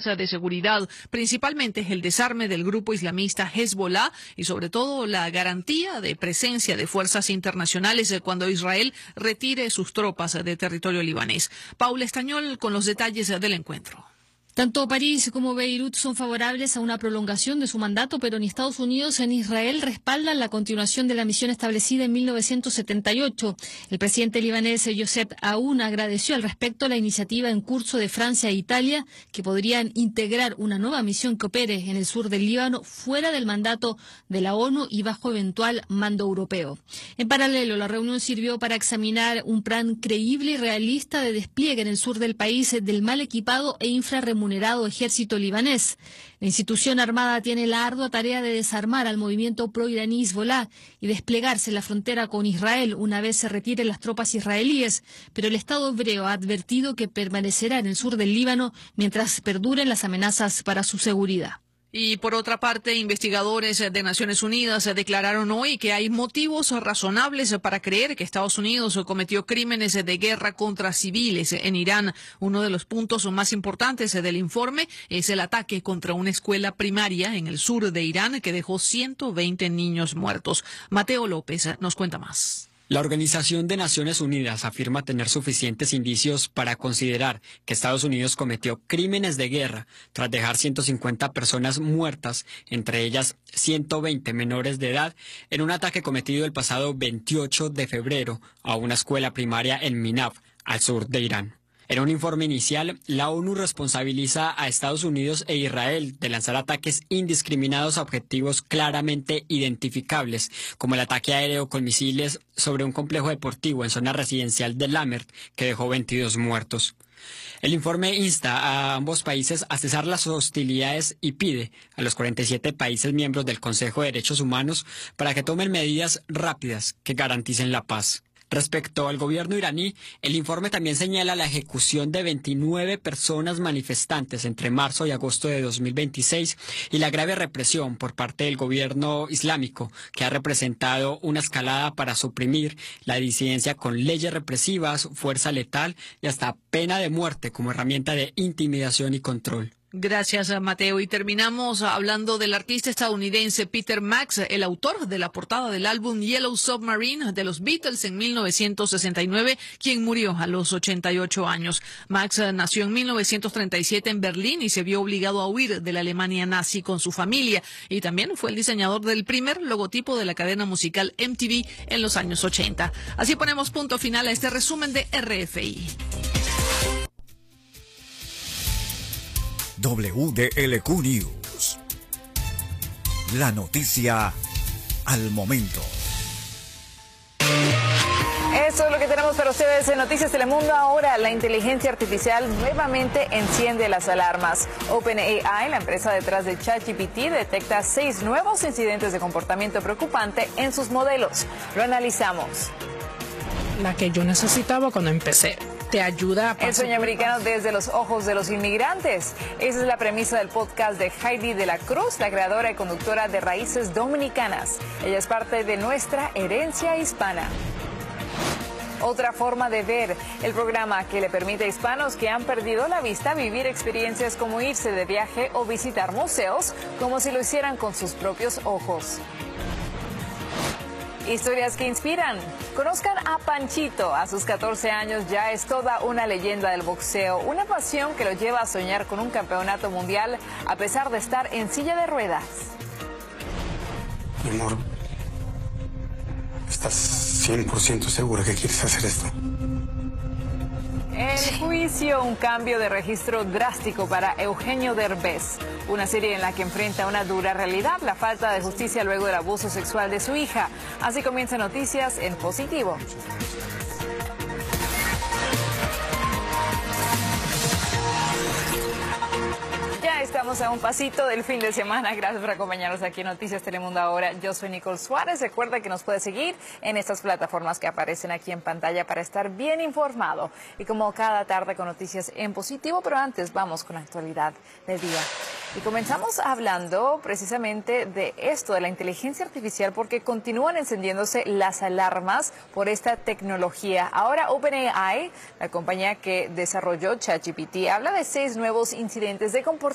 de seguridad, principalmente el desarme del grupo islamista Hezbollah y sobre todo la garantía de presencia de fuerzas internacionales cuando Israel retire sus tropas de territorio libanés. Paula Estañol con los detalles del encuentro. Tanto París como Beirut son favorables a una prolongación de su mandato, pero ni Estados Unidos ni Israel respaldan la continuación de la misión establecida en 1978. El presidente libanés Joseph Aoun agradeció al respecto la iniciativa en curso de Francia e Italia, que podrían integrar una nueva misión que opere en el sur del Líbano fuera del mandato de la ONU y bajo eventual mando europeo. En paralelo, la reunión sirvió para examinar un plan creíble y realista de despliegue en el sur del país del mal equipado e infrarremunerado ejército libanés. La institución armada tiene la ardua tarea de desarmar al movimiento pro-iraní Hezbollah y desplegarse en la frontera con Israel una vez se retiren las tropas israelíes, pero el Estado hebreo ha advertido que permanecerá en el sur del Líbano mientras perduren las amenazas para su seguridad. Y por otra parte, investigadores de Naciones Unidas declararon hoy que hay motivos razonables para creer que Estados Unidos cometió crímenes de guerra contra civiles en Irán. Uno de los puntos más importantes del informe es el ataque contra una escuela primaria en el sur de Irán que dejó 120 niños muertos. Mateo López nos cuenta más. La Organización de Naciones Unidas afirma tener suficientes indicios para considerar que Estados Unidos cometió crímenes de guerra tras dejar 150 personas muertas, entre ellas 120 menores de edad, en un ataque cometido el pasado 28 de febrero a una escuela primaria en Minab, al sur de Irán. En un informe inicial, la ONU responsabiliza a Estados Unidos e Israel de lanzar ataques indiscriminados a objetivos claramente identificables, como el ataque aéreo con misiles sobre un complejo deportivo en zona residencial de Lamert, que dejó 22 muertos. El informe insta a ambos países a cesar las hostilidades y pide a los 47 países miembros del Consejo de Derechos Humanos para que tomen medidas rápidas que garanticen la paz. Respecto al gobierno iraní, el informe también señala la ejecución de 29 personas manifestantes entre marzo y agosto de 2026 y la grave represión por parte del gobierno islámico, que ha representado una escalada para suprimir la disidencia con leyes represivas, fuerza letal y hasta pena de muerte como herramienta de intimidación y control. Gracias, Mateo. Y terminamos hablando del artista estadounidense Peter Max, el autor de la portada del álbum Yellow Submarine de los Beatles en 1969, quien murió a los 88 años. Max nació en 1937 en Berlín y se vio obligado a huir de la Alemania nazi con su familia. Y también fue el diseñador del primer logotipo de la cadena musical MTV en los años 80. Así ponemos punto final a este resumen de RFI. WDLQ News. La noticia al momento. Eso es lo que tenemos para ustedes en Noticias Telemundo. Ahora la inteligencia artificial nuevamente enciende las alarmas. OpenAI, la empresa detrás de ChatGPT, detecta 6 nuevos incidentes de comportamiento preocupante en sus modelos. Lo analizamos. La que yo necesitaba cuando empecé. Te ayuda a El sueño americano desde los ojos de los inmigrantes. Esa es la premisa del podcast de Heidi de la Cruz, la creadora y conductora de Raíces Dominicanas. Ella es parte de nuestra herencia hispana. Otra forma de ver, el programa que le permite a hispanos que han perdido la vista vivir experiencias como irse de viaje o visitar museos como si lo hicieran con sus propios ojos. Historias que inspiran. Conozcan a Panchito. A sus 14 años ya es toda una leyenda del boxeo. Una pasión que lo lleva a soñar con un campeonato mundial a pesar de estar en silla de ruedas. Mi amor, ¿estás 100% segura que quieres hacer esto? El juicio, un cambio de registro drástico para Eugenio Derbez. Una serie en la que enfrenta una dura realidad, la falta de justicia luego del abuso sexual de su hija. Así comienza Noticias en Positivo. Ya estamos a un pasito del fin de semana. Gracias por acompañarnos aquí en Noticias Telemundo Ahora. Yo soy Nicole Suárez. Recuerda que nos puede seguir en estas plataformas que aparecen aquí en pantalla para estar bien informado. Y como cada tarde con noticias en positivo, pero antes vamos con la actualidad del día. Y comenzamos hablando precisamente de esto, de la inteligencia artificial, porque continúan encendiéndose las alarmas por esta tecnología. Ahora OpenAI, la compañía que desarrolló ChatGPT, habla de 6 nuevos incidentes de comportamiento